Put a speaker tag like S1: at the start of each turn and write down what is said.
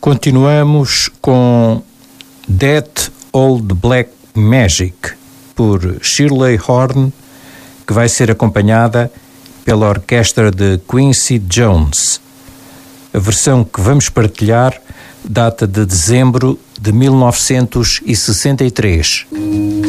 S1: Continuamos com That Old Black Magic, por Shirley Horn, que vai ser acompanhada pela orquestra de Quincy Jones. A versão que vamos partilhar data de dezembro de 1963.